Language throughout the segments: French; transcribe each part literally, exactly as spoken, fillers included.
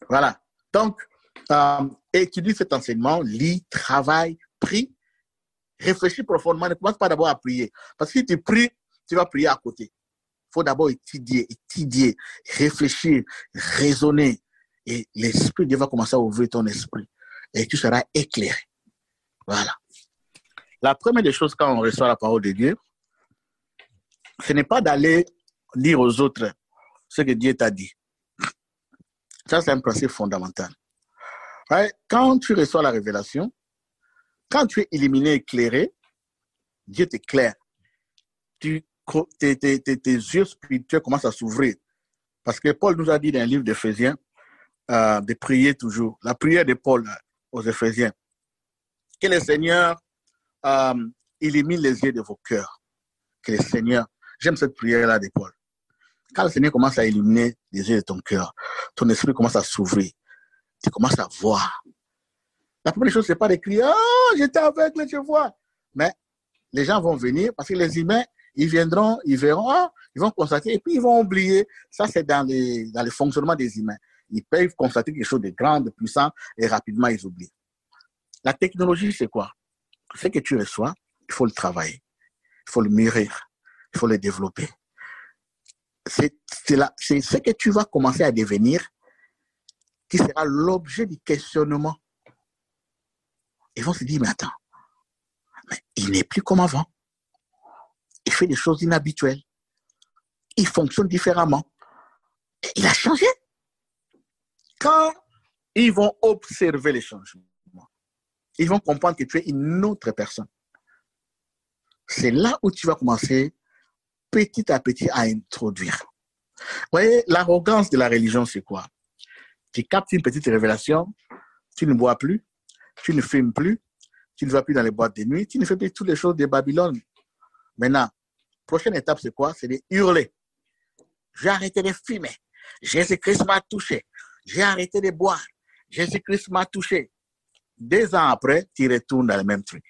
Voilà. Donc, euh, étudie cet enseignement, lis, travaille, prie, réfléchis profondément. Ne commence pas d'abord à prier. Parce que si tu pries, tu vas prier à côté. Il faut d'abord étudier, étudier, réfléchir, raisonner. Et l'Esprit de Dieu va commencer à ouvrir ton esprit. Et tu seras éclairé. Voilà. La première des choses quand on reçoit la parole de Dieu, ce n'est pas d'aller dire aux autres ce que Dieu t'a dit. Ça, c'est un principe fondamental. Ouais, quand tu reçois la révélation, quand tu es illuminé, éclairé, Dieu t'éclaire. Tu, tes, tes, tes, tes yeux spirituels commencent à s'ouvrir. Parce que Paul nous a dit dans le livre d'Éphésiens euh, de prier toujours. La prière de Paul aux Éphésiens. Que le Seigneur euh, illumine les yeux de vos cœurs. Que le Seigneur, j'aime cette prière-là de Paul. Quand le Seigneur commence à illuminer les yeux de ton cœur, ton esprit commence à s'ouvrir. Tu commences à voir. La première chose, ce n'est pas de crier « Oh, j'étais aveugle, je vois ». Mais les gens vont venir parce que les humains, ils viendront, ils verront, oh, ils vont constater et puis ils vont oublier. Ça, c'est dans, les, dans le fonctionnement des humains. Ils peuvent constater quelque chose de grand, de puissant et rapidement, ils oublient. La technologie, c'est quoi? Ce que tu reçois, il faut le travailler. Il faut le mûrir. Il faut le développer. C'est, c'est, la, c'est ce que tu vas commencer à devenir qui sera l'objet du questionnement. Ils vont se dire, mais attends, mais il n'est plus comme avant. Il fait des choses inhabituelles. Il fonctionne différemment. Et il a changé. Quand ils vont observer les changements, ils vont comprendre que tu es une autre personne. C'est là où tu vas commencer petit à petit à introduire. Vous voyez, l'arrogance de la religion, c'est quoi? Tu captes une petite révélation, tu ne bois plus, tu ne fumes plus, tu ne vas plus dans les boîtes de nuit, tu ne fais plus toutes les choses de Babylone. Maintenant, prochaine étape, c'est quoi? C'est de hurler. J'ai arrêté de fumer. Jésus-Christ m'a touché. J'ai arrêté de boire. Jésus-Christ m'a touché. Deux ans après, tu retournes dans le même truc.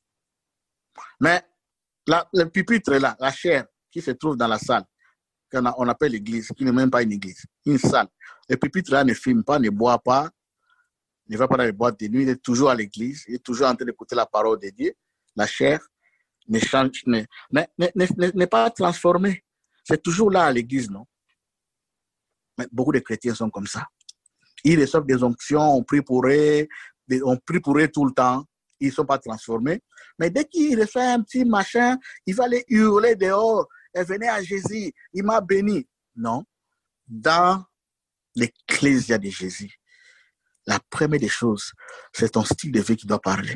Mais la, le pupitre là, la chair qui se trouve dans la salle, qu'on appelle l'église, qui n'est même pas une église, une salle. Le pupitre là ne fume pas, ne boit pas, ne va pas dans les boîtes de nuit, il est toujours à l'église, il est toujours en train d'écouter la parole de Dieu. La chair ne change, n'est ne, ne, ne, ne, pas transformée. C'est toujours là à l'église, non? Mais beaucoup de chrétiens sont comme ça. Ils reçoivent des onctions, on prie pour eux, on prie pour eux tout le temps. Ils ne sont pas transformés. Mais dès qu'ils reçoivent un petit machin, il va les hurler dehors. Et venez à Jésus, il m'a béni. Non. Dans l'ecclésia de Jésus, la première des choses, c'est ton style de vie qui doit parler.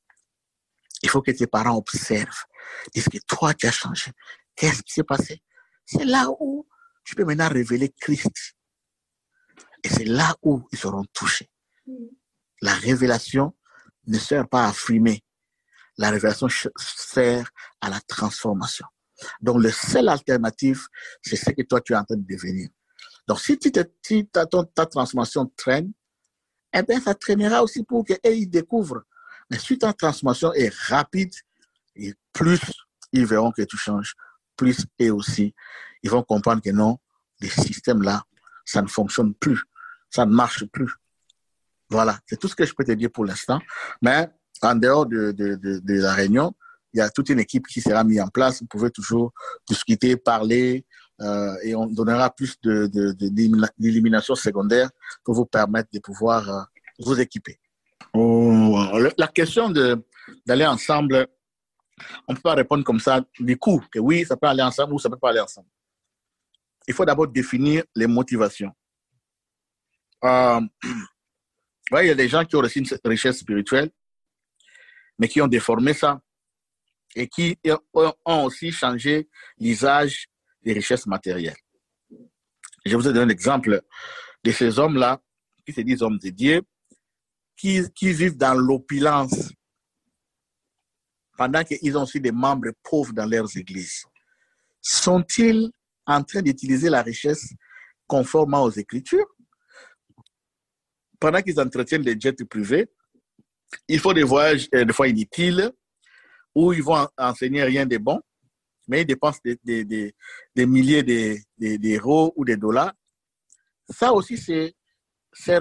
Il faut que tes parents observent. Disent que toi, tu as changé. Qu'est-ce qui s'est passé? C'est là où tu peux maintenant révéler Christ. Et c'est là où ils seront touchés. La révélation ne sert pas à frimer. La révélation sert à la transformation. Donc, le seul alternative, c'est ce que toi, tu es en train de devenir. Donc, si, tu te, si ta, ton, ta transformation traîne, eh bien, ça traînera aussi pour qu'eux, ils découvrent. Mais si ta transformation est rapide, et plus ils verront que tu changes, plus eux aussi, ils vont comprendre que non, les systèmes-là, ça ne fonctionne plus. Ça ne marche plus. Voilà, c'est tout ce que je peux te dire pour l'instant. Mais en dehors de, de, de, de la réunion, il y a toute une équipe qui sera mise en place. Vous pouvez toujours discuter, parler, euh, et on donnera plus de, de, de, d'élimination secondaire pour vous permettre de pouvoir euh, vous équiper. Oh, la question de, d'aller ensemble, on ne peut pas répondre comme ça du coup, que oui, ça peut aller ensemble ou ça ne peut pas aller ensemble. Il faut d'abord définir les motivations. Euh, ouais, il y a des gens qui ont reçu une richesse spirituelle, mais qui ont déformé ça et qui ont aussi changé l'usage des richesses matérielles. Je vous ai donné l'exemple de ces hommes-là qui se disent hommes de Dieu, qui, qui vivent dans l'opulence pendant qu'ils ont aussi des membres pauvres dans leurs églises. Sont-ils en train d'utiliser la richesse conformément aux Écritures? Pendant qu'ils entretiennent des jets privés, ils font des voyages euh, des fois inutiles où ils vont enseigner rien de bon, mais ils dépensent des, des, des, des milliers d'euros ou des dollars. Ça aussi, c'est